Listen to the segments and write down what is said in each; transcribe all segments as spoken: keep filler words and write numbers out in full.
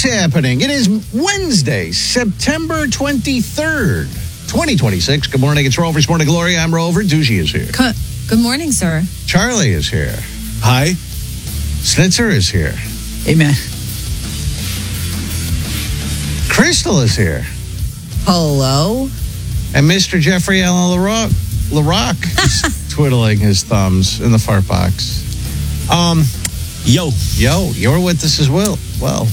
happening? It is Wednesday, September twenty-third, twenty twenty-six. Good morning. It's Rover's Morning Glory. I'm Rover. Doogie is here. Good morning, sir. Charlie is here. Hi. Snitzer is here. Amen. Crystal is here. Hello. And Mister Jeffrey Allen LaRock, LaRock is twiddling his thumbs in the fart box. Um, yo. Yo, you're with us as well. Well,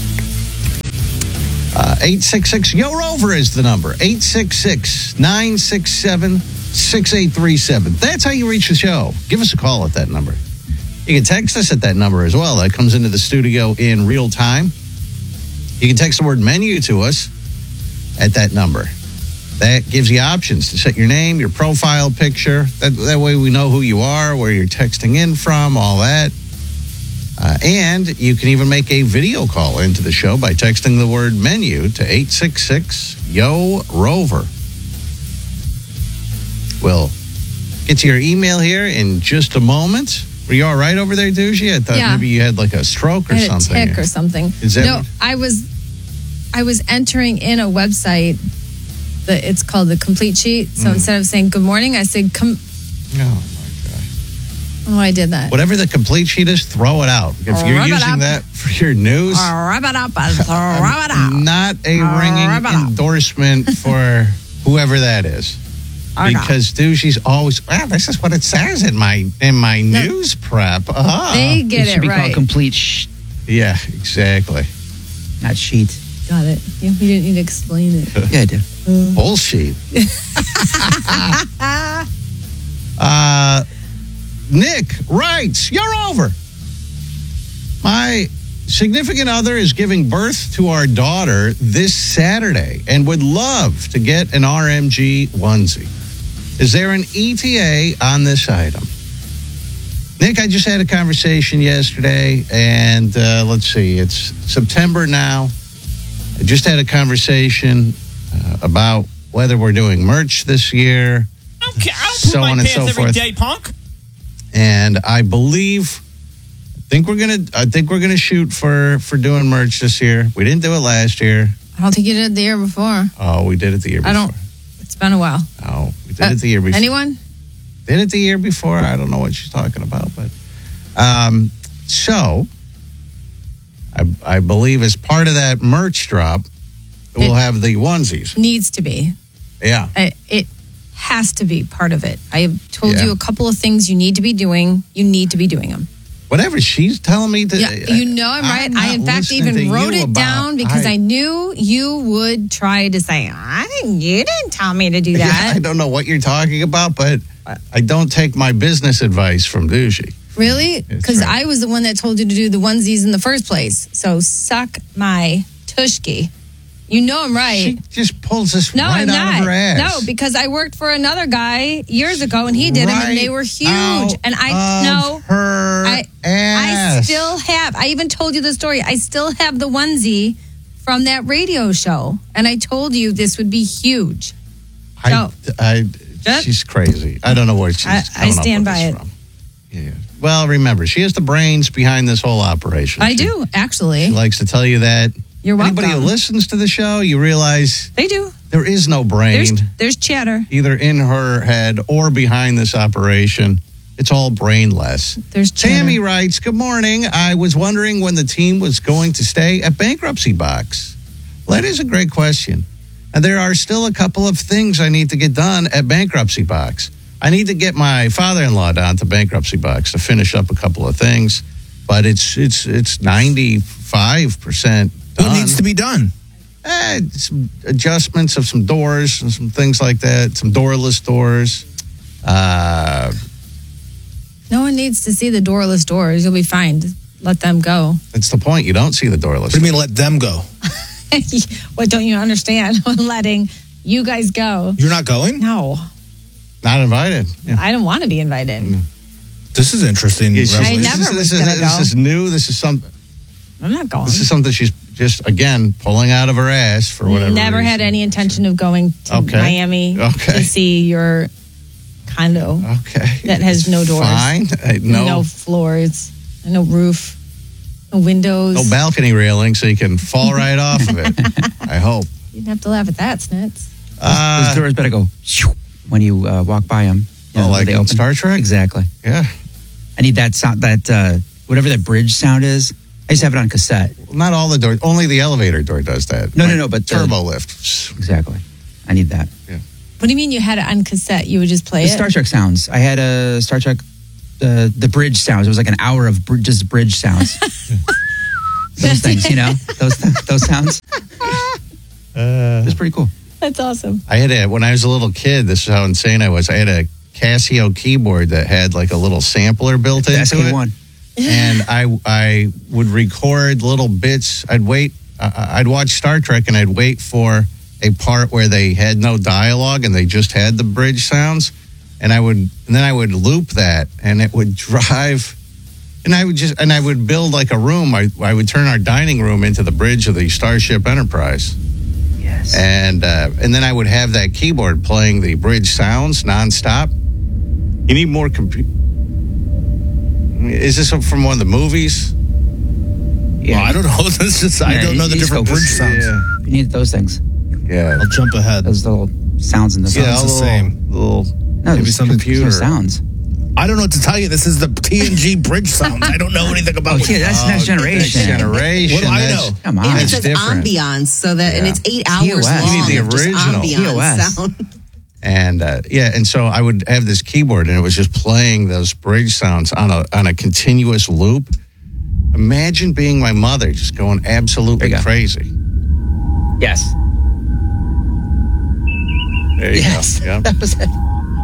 uh, eight six six, Yo Rover is the number. eight six six, nine six seven, six eight three seven. That's how you reach the show. Give us a call at that number. You can text us at that number as well. That comes into the studio in real time. You can text the word menu to us at that number. That gives you options to set your name, your profile picture. That, that way we know who you are, where you're texting in from, all that. Uh, and you can even make a video call into the show by texting the word menu to eight six six, Yo Rover. We'll get to your email here in just a moment. Were you all right over there, Doogie? I thought Yeah. maybe you had like a stroke or I had something. a tick or something. Is that no, what- I was, I was entering in a website. That it's called the Complete Sheet. So Mm. instead of saying good morning, I said come. Oh, my God. I don't know why I did that. Whatever the complete sheet is, throw it out. If you're Rub it using up. that for your news, Rub it up and throw it out. not a Rub it ringing up. endorsement for whoever that is. Okay. Because Doogie's always, well, this is what it says in my in my news prep. Uh-huh. They It get should it be right. called complete sh- Yeah, exactly. not sheet. Got it. You, you didn't need to explain it. Yeah, I do. Bullshit. uh, Nick writes, You're over. My significant other is giving birth to our daughter this Saturday and would love to get an R M G onesie. Is there an E T A on this item? Nick, I just had a conversation yesterday, and uh, let's see, it's September now. I just had a conversation uh, about whether we're doing merch this year, Okay, I don't so poop my on and pants so every forth. day, punk. And I believe, I think we're gonna, I think we're gonna shoot for for doing merch this year. We didn't do it last year. I don't think you did it the year before. Oh, we did it the year before. I don't. It's been a while. Oh, we did Uh, it the year before. Anyone? Did it the year before? I don't know what she's talking about, but um, so I, I believe as part of that merch drop, we'll It- have the onesies. Needs to be. Yeah. I, it has to be part of it. I have told Yeah. you a couple of things you need to be doing. You need to be doing them. Whatever she's telling me to. Yeah, you know I'm right. I, in not fact, listening even to wrote you it about- down because I, knew you would try to say, I didn't, you didn't tell me to do Yeah, that. I don't know what you're talking about, but I don't take my business advice from Doogie. Really? Because right. I was the one that told you to do the onesies in the first place. So suck my tushki. You know I'm right. She just pulls this no, right I'm out not. of her ass. No, because I worked for another guy years ago and he did them and Right they were huge. out And I of know her I I ass. still have. I even told you the story. I still have the onesie from that radio show, and I told you this would be huge. I, No. I, That- she's crazy. I don't know where she's I- I coming up stand with by this it. from. Yeah. Well, remember, she has the brains behind this whole operation. I She- do actually. She likes to tell you that. You're Anybody welcome. who listens to the show, you realize They do. there is no brain There's there's chatter. either in her head or behind this operation. It's all brainless. There's chatter. Tammy writes, Good morning. I was wondering when the team was going to stay at Bankruptcy Box. Well, that is a great question. And there are still a couple of things I need to get done at Bankruptcy Box. I need to get my father-in-law down to Bankruptcy Box to finish up a couple of things. But it's it's it's ninety-five percent done. What needs to be done? Eh, some adjustments of some doors and some things like that, some doorless doors. Uh, No one needs to see the doorless doors. You'll be fine. Let them go. that's the point. You don't see the doorless. What do you mean let them go? What don't you understand? Letting you guys go. You're not going? No, Not invited. Yeah. I don't want to be invited. This is interesting. Yeah, she's- revelation. I never this, is, was this, is, gonna this go. is new. This is some. I'm not going. This is something she's just again pulling out of her ass for whatever. Never reason. had any intention of going to Okay. Miami Okay. to see your condo Okay. that has no doors, Fine. Uh, no. no floors, no roof, No windows. No balcony railing, so you can fall right off of it. I hope. You didn't have to laugh at that, Snitz. Uh, Those doors better go shoo when you uh, walk by them. You Oh, like they in open. Star Trek? Exactly. Yeah. I need that sound, that, uh, whatever that bridge sound is. I used to have it on cassette. Not all the doors. Only the elevator door does that. No, no, Like no, but the- turbo lift. Exactly. I need that. What do you mean you had it on cassette? You would just play The it? Star Trek sounds. I had a Star Trek, uh, the bridge sounds. It was like an hour of br- just bridge sounds. Those things, you know, those those sounds. Uh, It was pretty cool. That's awesome. I had a when I was a little kid. This is how insane I was. I had a Casio keyboard that had like a little sampler built The S into K it, one. and I I would record little bits. I'd wait. Uh, I'd watch Star Trek, and I'd wait for a part where they had no dialogue and they just had the bridge sounds, and I would and then I would loop that, and it would drive. And I would just and I would build like a room. I I would turn our dining room into the bridge of the Starship Enterprise. Yes. And uh, and then I would have that keyboard playing the bridge sounds nonstop. You need more computer. Is this from one of the movies? Yeah. Well, I don't know. This just I Yeah, don't you- know the you just different go, bridge sounds. Yeah, You need those things. yeah. I'll jump ahead. Those little sounds in the Yeah, Sounds the little- same. Little, No, maybe there's some there's computer sounds. I don't know what to tell you. This is the T N G bridge sounds. I don't know anything Oh, about. yeah, that's Oh, next generation. Next generation. What do I That's- know? Come on. And it That's says different. ambiance, so that and Yeah. it's eight T O hours S. long. You need the of just original. ambiance T O S. sound. And uh, yeah, and so I would have this keyboard, and it was just playing those bridge sounds on a on a continuous loop. Imagine being my mother, just going absolutely There you go. crazy. Yes. There you Yes. go. Yeah. That was it.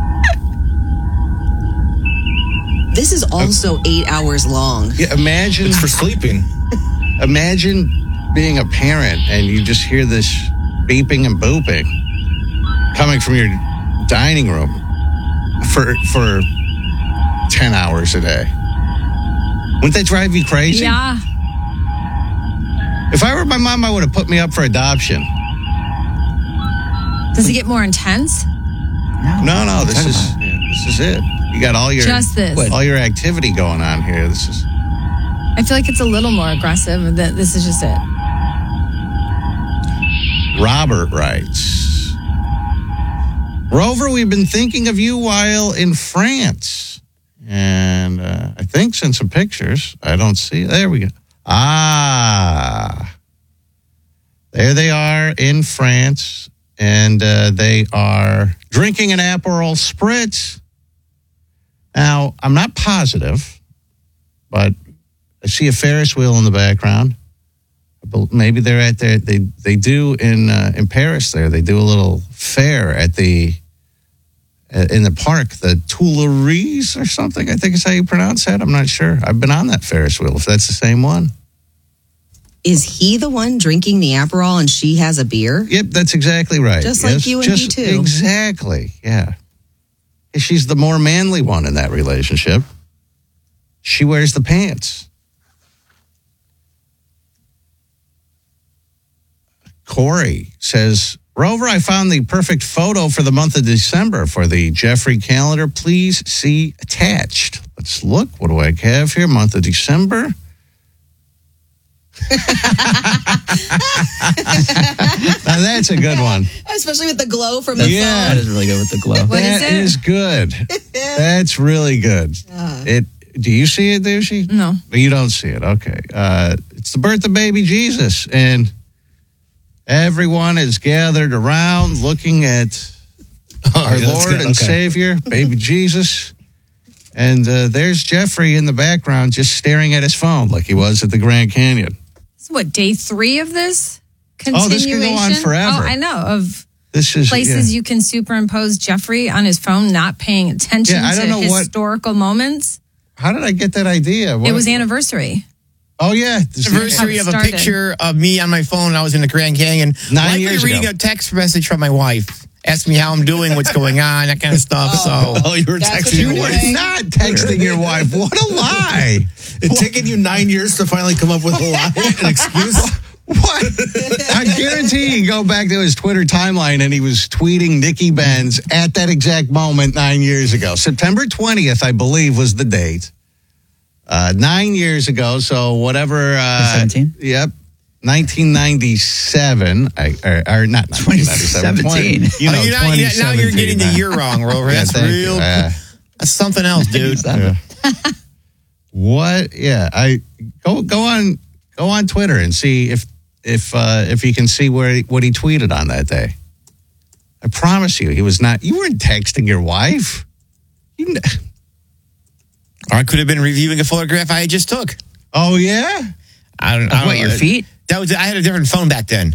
This is also eight hours long. Yeah, imagine It's for sleeping. imagine being a parent and you just hear this beeping and booping coming from your dining room for for ten hours a day. Wouldn't that drive you crazy? Yeah. If I were my mom, I would have put me up for adoption. Does it get more intense? No, no, this Talk is about yeah, this is it. You got all your Just this. all your activity going on here. This is I feel like it's a little more aggressive. That this is just it. Robert writes, Rover, we've been thinking of you while in France. And uh, I think sent some pictures. I don't see. There we go. Ah. There they are in France. And uh, they are drinking an Aperol Spritz. Now, I'm not positive, but I see a Ferris wheel in the background. Maybe they're at their, they they do in uh, in Paris there, they do a little fair at the, uh, in the park, the Tuileries or something, I think is how you pronounce that. I'm not sure. I've been on that Ferris wheel, if that's the same one. Is he the one drinking the Aperol and she has a beer? Yep, that's exactly right. Just like you and me, just too. Exactly, yeah. She's the more manly one in that relationship. She wears the pants. Corey says, Rover, I found the perfect photo for the month of December for the Jeffrey calendar. Please see attached. Let's look. What do I have here? Month of December. Now that's a good one. Especially with the glow from the Yeah. That is really good with the glow. What is That it? is good. That's really good. It. Do you see it, Douchey? No. You don't see it. Okay. Uh, it's the birth of baby Jesus, and everyone is gathered around looking at our yeah, that's Lord good. and Okay. Savior, baby Jesus. And uh, there's Jeffrey in the background just staring at his phone like he was at the Grand Canyon. This is what, day three of this Oh, continuation? this could go on forever. Oh, I know. Of This is places yeah. you can superimpose Jeffrey on his phone, not paying attention Yeah, I don't to know what- historical moments. How did I get that idea? It What- was anniversary. Oh, yeah. This- Anniversary of a Started. picture of me on my phone. I was in the Grand Canyon. Nine likely years reading ago. a text message from my wife. Ask me how I'm doing, what's going on, that kind of stuff. So Oh, you were That's what texting you your were wife. doing. Not texting your wife. What a lie. It's taken you nine years to finally come up with a lie, an excuse. What? I guarantee you can go back to his Twitter timeline and he was tweeting Nikki Benz at that exact moment nine years ago. September twentieth, I believe, was the date. Uh, nine years ago, so whatever. Uh, seventeen? Yep. nineteen ninety-seven, I, or, or not nineteen ninety-seven. seventeen. You know, Oh, you're not, you're, now you're getting the twenty seventeen, year wrong, Rover. Yeah, That's thank you. real. Uh, That's something else, dude. Yeah. What? Yeah, I go go on go on Twitter and see if if uh, if you can see where he, what he tweeted on that day. I promise you, he was not. You weren't texting your wife. You. Kn- Or I could have been reviewing a photograph I just took. oh yeah. I don't, I don't What, know. your feet? That was. I had a different phone back then.